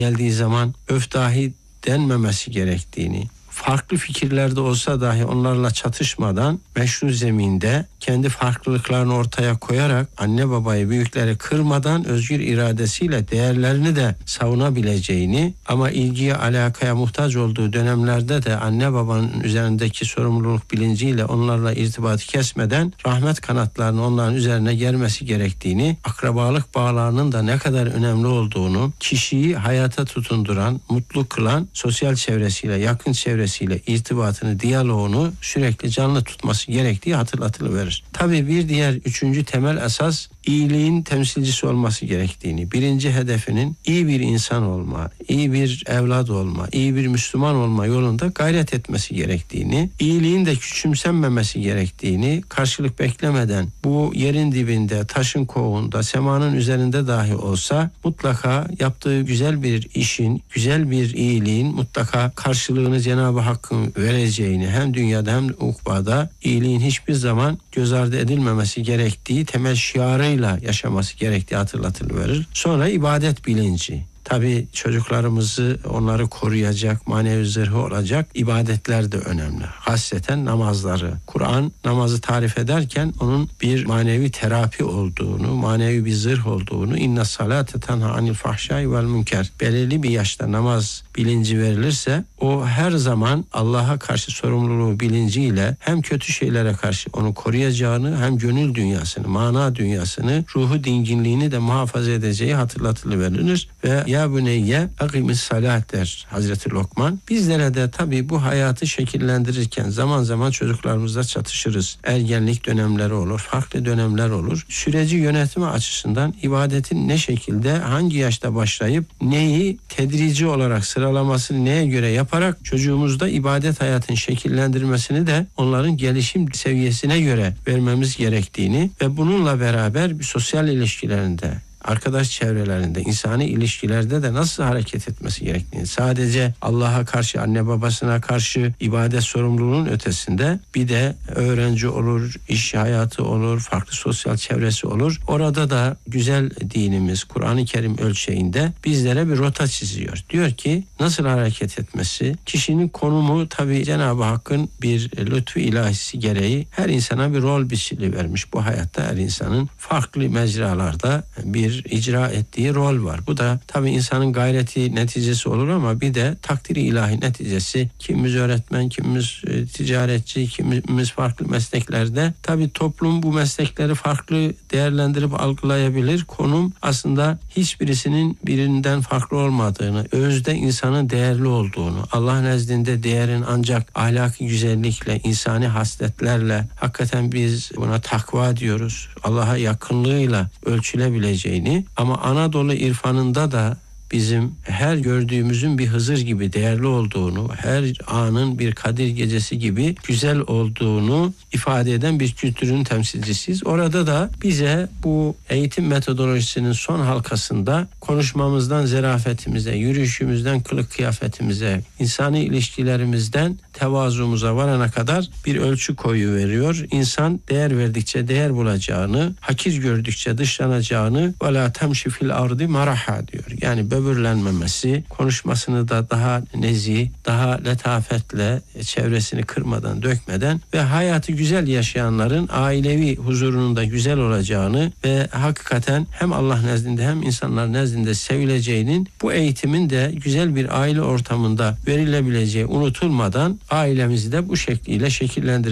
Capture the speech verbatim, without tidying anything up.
geldiği zaman öf dahi denmemesi gerektiğini, farklı fikirlerde olsa dahi onlarla çatışmadan meşru zeminde kendi farklılıklarını ortaya koyarak anne babayı, büyükleri kırmadan özgür iradesiyle değerlerini de savunabileceğini, ama ilgiye, alakaya muhtaç olduğu dönemlerde de anne babanın üzerindeki sorumluluk bilinciyle onlarla irtibatı kesmeden rahmet kanatlarını onların üzerine germesi gerektiğini, akrabalık bağlarının da ne kadar önemli olduğunu, kişiyi hayata tutunduran, mutlu kılan sosyal çevresiyle, yakın çevresiyle irtibatını, diyaloğunu sürekli canlı tutması gerektiği hatırlatılıverir. Tabii bir diğer üçüncü temel esas iyiliğin temsilcisi olması gerektiğini, birinci hedefinin iyi bir insan olma, iyi bir evlat olma, iyi bir Müslüman olma yolunda gayret etmesi gerektiğini, iyiliğin de küçümsenmemesi gerektiğini, karşılık beklemeden bu yerin dibinde, taşın kovuğunda, semanın üzerinde dahi olsa mutlaka yaptığı güzel bir işin, güzel bir iyiliğin mutlaka karşılığını Cenab-ı Hakk'ın vereceğini, hem dünyada hem ukbada iyiliğin hiçbir zaman göz ardı edilmemesi gerektiği temel şiarıyla yaşaması gerektiği hatırlatılıverir. Sonra ibadet bilinci. Tabii çocuklarımızı, onları koruyacak, manevi zırhı olacak ibadetler de önemli. Hasreten namazları. Kur'an namazı tarif ederken onun bir manevi terapi olduğunu, manevi bir zırh olduğunu, inna salate tenha anil fahşai vel münker. Belirli bir yaşta namaz bilinci verilirse o her zaman Allah'a karşı sorumluluğu bilinciyle hem kötü şeylere karşı onu koruyacağını, hem gönül dünyasını, mana dünyasını, ruhu dinginliğini de muhafaza edeceği hatırlatılıverilir ve ya buneyye akimis salat der Hazreti Lokman. Bizlere de tabii bu hayatı şekillendirirken zaman zaman çocuklarımızla çatışırız. Ergenlik dönemleri olur, farklı dönemler olur. Süreci yönetme açısından ibadetin ne şekilde, hangi yaşta başlayıp neyi tedrici olarak sıralamasını neye göre yaparak çocuğumuzda ibadet hayatın şekillendirmesini de onların gelişim seviyesine göre vermemiz gerektiğini ve bununla beraber bir sosyal ilişkilerinde, arkadaş çevrelerinde, insani ilişkilerde de nasıl hareket etmesi gerektiğini, sadece Allah'a karşı, anne babasına karşı ibadet sorumluluğunun ötesinde bir de öğrenci olur, iş hayatı olur, farklı sosyal çevresi olur. Orada da güzel dinimiz Kur'an-ı Kerim ölçeğinde bizlere bir rota çiziyor. Diyor ki nasıl hareket etmesi, kişinin konumu tabii Cenab-ı Hakk'ın bir lütfu ilahisi gereği her insana bir rol biçili vermiş. Bu hayatta her insanın farklı mecralarda bir icra ettiği rol var. Bu da tabii insanın gayreti neticesi olur ama bir de takdiri ilahi neticesi. Kimimiz öğretmen, kimimiz e, ticaretçi, kimimiz farklı mesleklerde. Tabii toplum bu meslekleri farklı değerlendirip algılayabilir. Konum aslında hiçbirisinin birinden farklı olmadığını, özde insanın değerli olduğunu, Allah nezdinde değerin ancak ahlaki güzellikle, insani hasletlerle, hakikaten biz buna takva diyoruz, Allah'a yakınlığıyla ölçülebileceğini, ama Anadolu irfanında da bizim her gördüğümüzün bir Hızır gibi değerli olduğunu, her anın bir Kadir gecesi gibi güzel olduğunu ifade eden bir kültürün temsilcisiyiz. Orada da bize bu eğitim metodolojisinin son halkasında konuşmamızdan zerafetimize, yürüyüşümüzden kılık kıyafetimize, insani ilişkilerimizden tevazumuza varana kadar bir ölçü koyu veriyor. İnsan değer verdikçe değer bulacağını, hakir gördükçe dışlanacağını ve la temşi fil ardı maraha diyor. Yani böbürlenmemesi, konuşmasını da daha nezih, daha letafetle, çevresini kırmadan, dökmeden ve hayatı güzel yaşayanların ailevi huzurunun da güzel olacağını ve hakikaten hem Allah nezdinde hem insanlar nezdinde sevileceğinin, bu eğitimin de güzel bir aile ortamında verilebileceği unutulmadan ailemizi de bu şekliyle şekillendirebiliriz.